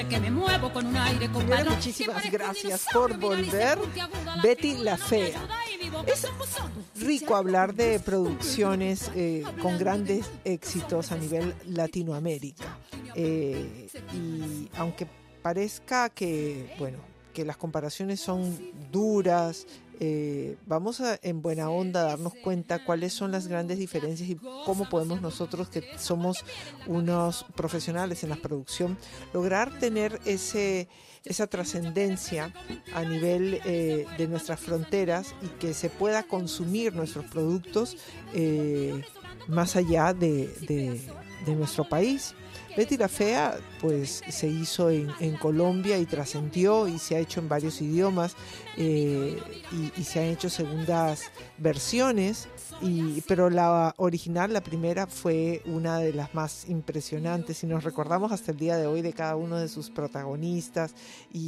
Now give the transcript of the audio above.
Que me muevo con un aire con Señores, valor. muchísimas gracias por volver. Betty la Fea. Es rico hablar de producciones con grandes éxitos a nivel Latinoamérica. Y aunque parezca que, bueno, que las comparaciones son duras, vamos a en buena onda darnos cuenta cuáles son las grandes diferencias y cómo podemos nosotros, que somos unos profesionales en la producción, lograr tener esa trascendencia a nivel de nuestras fronteras y que se pueda consumir nuestros productos más allá de nuestro país. Betty la Fea pues se hizo en Colombia y trascendió y se ha hecho en varios idiomas y se han hecho segundas versiones, pero la original, la primera, fue una de las más impresionantes y nos recordamos hasta el día de hoy de cada uno de sus protagonistas y